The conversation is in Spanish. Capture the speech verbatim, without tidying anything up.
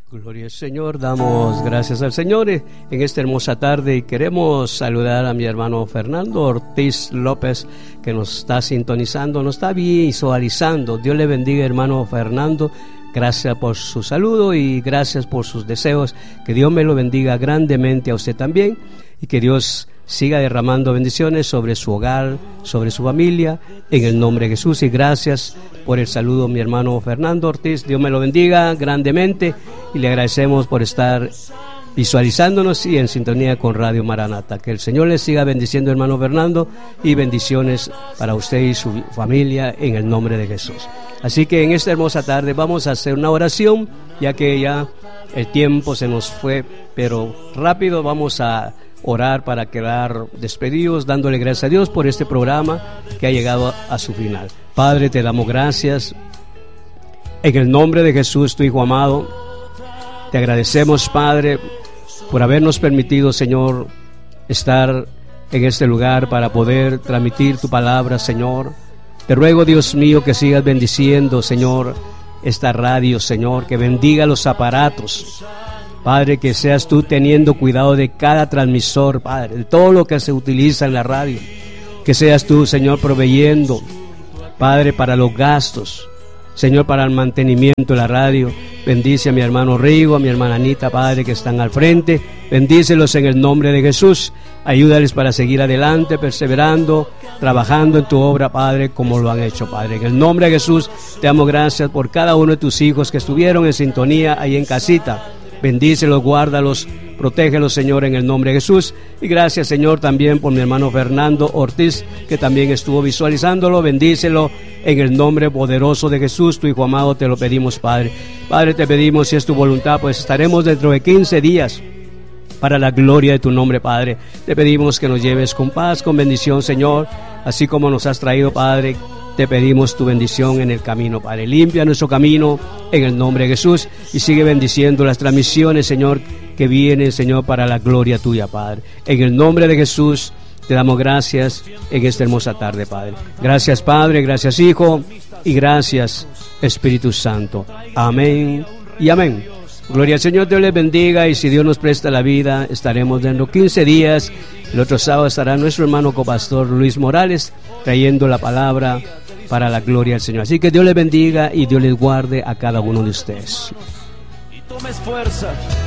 Gloria al Señor, damos gracias al Señor en esta hermosa tarde y queremos saludar a mi hermano Fernando Ortiz López, que nos está sintonizando, nos está visualizando. Dios le bendiga, hermano Fernando. Gracias por su saludo y gracias por sus deseos. Que Dios me lo bendiga grandemente a usted también y que Dios siga derramando bendiciones sobre su hogar, sobre su familia, en el nombre de Jesús. Y gracias por el saludo, mi hermano Fernando Ortiz. Dios me lo bendiga grandemente y le agradecemos por estar visualizándonos y en sintonía con Radio Maranata. Que el Señor le siga bendiciendo, hermano Fernando, y bendiciones para usted y su familia en el nombre de Jesús. Así que en esta hermosa tarde vamos a hacer una oración, ya que ya el tiempo se nos fue, pero rápido vamos a orar para quedar despedidos, dándole gracias a Dios por este programa que ha llegado a su final. Padre, te damos gracias en el nombre de Jesús, tu Hijo amado. Te agradecemos, Padre, por habernos permitido, Señor, estar en este lugar para poder transmitir tu palabra, Señor. Te ruego, Dios mío, que sigas bendiciendo, Señor, esta radio, Señor, que bendiga los aparatos. Padre, que seas tú teniendo cuidado de cada transmisor, Padre, de todo lo que se utiliza en la radio. Que seas tú, Señor, proveyendo, Padre, para los gastos, Señor, para el mantenimiento de la radio. Bendice a mi hermano Rigo, a mi hermana Anita, Padre, que están al frente. Bendícelos en el nombre de Jesús. Ayúdales para seguir adelante, perseverando, trabajando en tu obra, Padre, como lo han hecho, Padre. En el nombre de Jesús, te damos gracias por cada uno de tus hijos que estuvieron en sintonía ahí en casita. Bendícelos, guárdalos, protégelos, Señor, en el nombre de Jesús. Y gracias, Señor, también por mi hermano Fernando Ortiz, que también estuvo visualizándolo. Bendícelo en el nombre poderoso de Jesús, tu Hijo amado, te lo pedimos, Padre. Padre, te pedimos, si es tu voluntad, pues estaremos dentro de quince días para la gloria de tu nombre, Padre. Te pedimos que nos lleves con paz, con bendición, Señor, así como nos has traído, Padre. Te pedimos tu bendición en el camino, Padre. Limpia nuestro camino en el nombre de Jesús y sigue bendiciendo las transmisiones, Señor, que vienen, Señor, para la gloria tuya, Padre. En el nombre de Jesús te damos gracias en esta hermosa tarde, Padre. Gracias, Padre, gracias, Hijo, y gracias, Espíritu Santo. Amén y amén. Gloria al Señor, Dios les bendiga, y si Dios nos presta la vida, estaremos dentro de quince días. El otro sábado estará nuestro hermano copastor Luis Morales trayendo la palabra para la gloria del Señor. Así que Dios les bendiga y Dios les guarde a cada uno de ustedes. Y tomes fuerza.